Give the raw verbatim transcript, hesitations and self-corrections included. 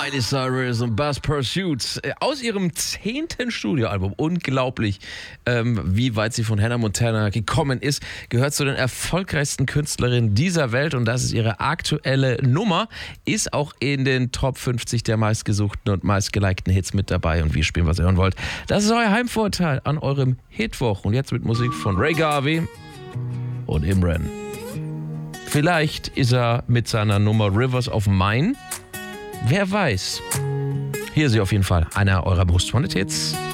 Miley Cyrus und Bass Pursuit aus ihrem zehnten Studioalbum. Unglaublich, ähm, wie weit sie von Hannah Montana gekommen ist. Gehört zu den erfolgreichsten Künstlerinnen dieser Welt und das ist ihre aktuelle Nummer. Ist auch in den Top fünfzig der meistgesuchten und meistgelikten Hits mit dabei. Und wir spielen, was ihr hören wollt. Das ist euer Heimvorteil an eurem Hitwoch. Und jetzt mit Musik von Ray Garvey und Imran. Vielleicht ist er mit seiner Nummer Rivers of Mine. Wer weiß. Hier ist sie auf jeden Fall, einer eurer Most Wanted Hits.